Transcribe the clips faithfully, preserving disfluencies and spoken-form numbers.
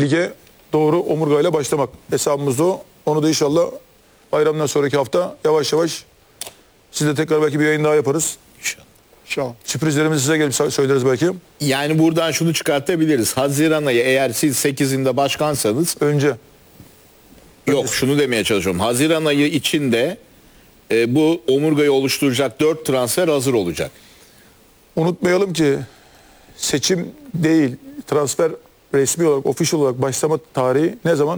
lige doğru omurgayla başlamak. Hesabımız da o. Onu da inşallah bayramdan sonraki hafta yavaş yavaş sizle tekrar belki bir yayın daha yaparız. İnşallah. Sürprizlerimizi size gelip söyleriz belki. Yani buradan şunu çıkartabiliriz. Haziran ayı eğer siz sekizinde başkansanız. Önce. Yok, şunu demeye çalışıyorum. Haziran ayı içinde e, bu omurgayı oluşturacak dört transfer hazır olacak. Unutmayalım ki seçim değil, transfer resmi olarak, official olarak başlama tarihi ne zaman?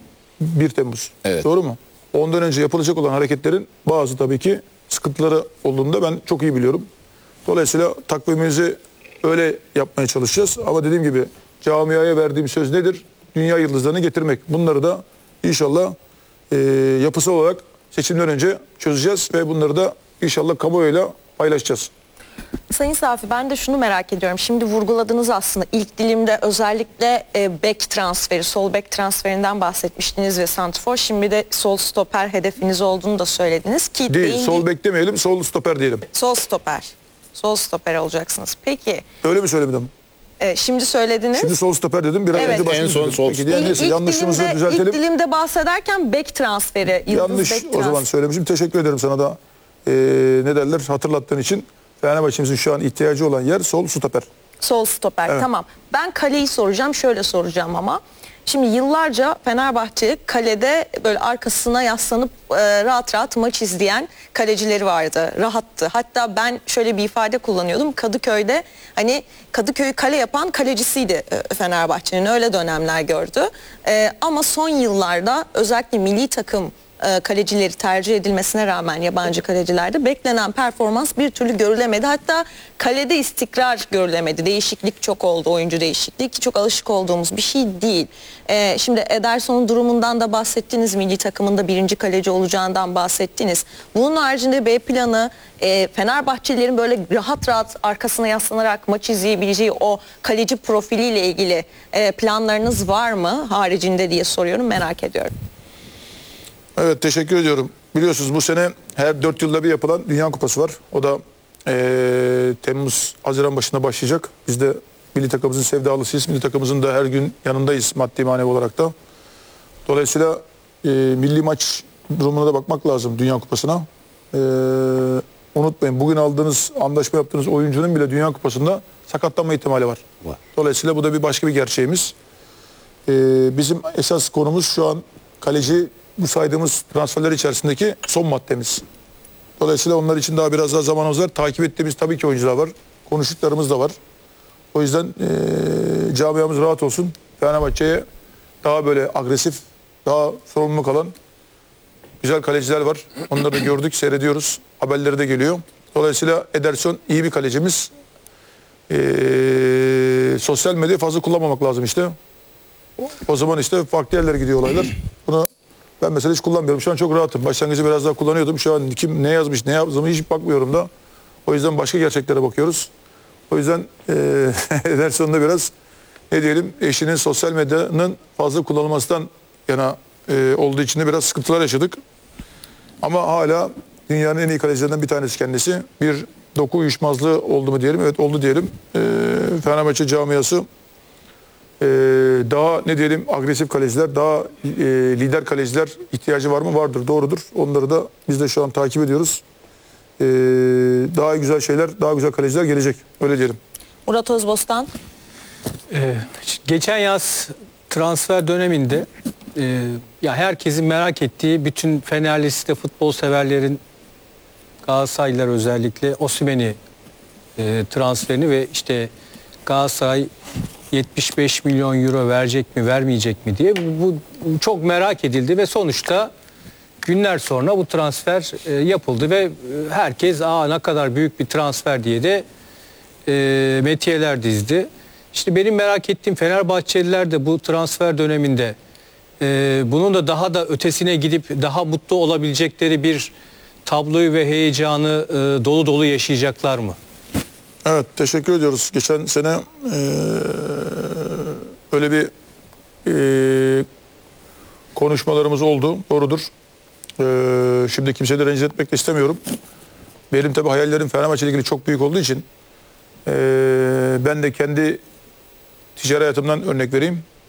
bir Temmuz. Evet. Doğru mu? Ondan önce yapılacak olan hareketlerin bazı tabii ki sıkıntıları olduğunu da ben çok iyi biliyorum. Dolayısıyla takvimimizi öyle yapmaya çalışacağız. Ama dediğim gibi camiaya verdiğim söz nedir? Dünya yıldızlarını getirmek. Bunları da inşallah e, yapısal olarak seçimden önce çözeceğiz ve bunları da inşallah kamuoyuyla paylaşacağız. Sayın Safi, ben de şunu merak ediyorum. Şimdi vurguladınız aslında ilk dilimde özellikle e, bek transferi, sol bek transferinden bahsetmiştiniz ve santrfor. Şimdi de sol stoper hedefiniz olduğunu da söylediniz ki Değil, değindi... sol bek demeyelim, sol stoper diyelim. Sol stoper. Sol stoper olacaksınız. Peki. Öyle mi söylemedim? E, şimdi söylediniz. Şimdi sol stoper dedim. Biraz Evet. önce başka En bir son dedim. sol Peki, stoper. diğer neyse, İlk yanlışımızı dilimde, düzeltelim. ilk dilimde bahsederken bek transferi, yıldız Yanlış bek o transferi. zaman söylemişim. Teşekkür ederim sana da e, ne derler hatırlattığın için. Fenerbahçe'mizin şu an ihtiyacı olan yer sol stoper. Sol stoper, Evet. tamam. Ben kaleyi soracağım, şöyle soracağım ama. Şimdi yıllarca Fenerbahçe kalede böyle arkasına yaslanıp e, rahat rahat maç izleyen kalecileri vardı. Rahattı. Hatta ben şöyle bir ifade kullanıyordum. Kadıköy'de hani Kadıköy'ü kale yapan kalecisiydi e, Fenerbahçe'nin. Öyle dönemler gördü. E, ama son yıllarda özellikle milli takım e, kalecileri tercih edilmesine rağmen yabancı kalecilerde beklenen performans bir türlü görülemedi. Hatta kalede istikrar görülemedi. Değişiklik çok oldu, oyuncu değişikliği ki çok alışık olduğumuz bir şey değil. E, şimdi Ederson'un durumundan da bahsettiniz, milli takımında birinci kaleci olacağından bahsettiniz. Bunun haricinde B planı e, Fenerbahçelilerin böyle rahat rahat arkasına yaslanarak maç izleyebileceği o kaleci profiliyle ilgili e, planlarınız var mı haricinde diye soruyorum, merak ediyorum. Evet, teşekkür ediyorum. Biliyorsunuz bu sene her dört yılda bir yapılan Dünya Kupası var. O da e, Temmuz, Haziran başında başlayacak. Biz de milli takımımızın sevdalısıyız. Milli takımımızın da her gün yanındayız maddi manevi olarak da. Dolayısıyla e, milli maç durumuna da bakmak lazım Dünya Kupası'na. E, unutmayın, bugün aldığınız, anlaşma yaptığınız oyuncunun bile Dünya Kupası'nda sakatlanma ihtimali var. Var. Dolayısıyla bu da bir başka bir gerçeğimiz. E, bizim esas konumuz şu an kaleci, bu saydığımız transferler içerisindeki son maddemiz. Dolayısıyla onlar için daha biraz daha zamanımız var. Takip ettiğimiz tabii ki oyuncular var. Konuştuklarımız da var. O yüzden e, camiamız rahat olsun. Fenerbahçe'ye daha böyle agresif, daha sorumluluk alan güzel kaleciler var. Onları da gördük, seyrediyoruz. Haberleri de geliyor. Dolayısıyla Ederson iyi bir kalecimiz. E, sosyal medyayı fazla kullanmamak lazım işte. O zaman işte farklı yerlere gidiyor olaylar. Bunu ben mesela hiç kullanmıyorum. Şu an çok rahatım. Başlangıcı biraz daha kullanıyordum. Şu an kim ne yazmış, ne yaptığımı hiç bakmıyorum da. O yüzden başka gerçeklere bakıyoruz. O yüzden e, Ederson'da biraz ne diyelim, eşinin sosyal medyanın fazla kullanılmasından yana e, olduğu için de biraz sıkıntılar yaşadık. Ama hala dünyanın en iyi kalecilerinden bir tanesi kendisi. Bir doku uyuşmazlığı oldu mu diyelim? Evet, oldu diyelim. E, Fenerbahçe camiası Ee, daha ne diyelim agresif kaleciler, daha e, lider kaleciler ihtiyacı var mı? Vardır, doğrudur. Onları da biz de şu an takip ediyoruz. Ee, daha güzel şeyler, daha güzel kaleciler gelecek. Öyle diyelim. Murat Özbostan. Ee, geçen yaz transfer döneminde e, ya herkesin merak ettiği, bütün Fenerlisi futbol severlerin, Galatasaraylılar özellikle Osimhen'i e, transferini ve işte Galatasaray yetmiş beş milyon euro verecek mi vermeyecek mi diye bu, bu çok merak edildi ve sonuçta günler sonra bu transfer e, yapıldı ve e, herkes aa ne kadar büyük bir transfer diye de e, metiyeler dizdi. İşte benim merak ettiğim, Fenerbahçeliler de bu transfer döneminde e, bunun da daha da ötesine gidip daha mutlu olabilecekleri bir tabloyu ve heyecanı e, dolu dolu yaşayacaklar mı? Evet, teşekkür ediyoruz. Geçen sene e, öyle bir e, konuşmalarımız oldu. Doğrudur. E, şimdi kimseyi de rencide etmek de istemiyorum. Benim tabii hayallerim Fenerbahçe ile ilgili çok büyük olduğu için e, ben de kendi ticari hayatımdan örnek vereyim.